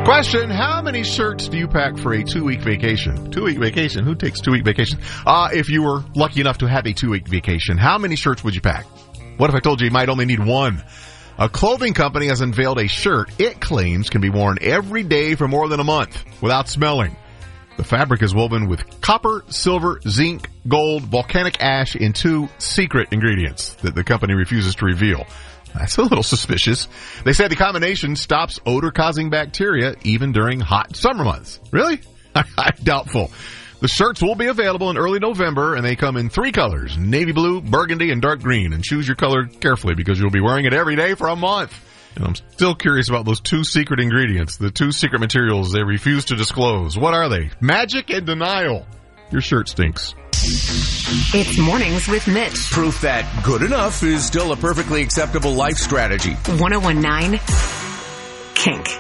Question, how many shirts do you pack for a 2-week vacation? 2-week vacation? Who takes 2-week vacation? If you were lucky enough to have a 2-week vacation, how many shirts would you pack? What if I told you you might only need one? A clothing company has unveiled a shirt it claims can be worn every day for more than a month without smelling. The fabric is woven with copper, silver, zinc, gold, volcanic ash, and 2 secret ingredients that the company refuses to reveal. That's a little suspicious. They say the combination stops odor-causing bacteria even during hot summer months. Really? I'm doubtful. The shirts will be available in early November, and they come in 3 colors, navy blue, burgundy, and dark green. And choose your color carefully because you'll be wearing it every day for a month. And I'm still curious about those 2 secret ingredients, the 2 secret materials they refuse to disclose. What are they? Magic and denial. Your shirt stinks. It's Mornings with Mitch. Proof that good enough is still a perfectly acceptable life strategy. 101.9 Kink.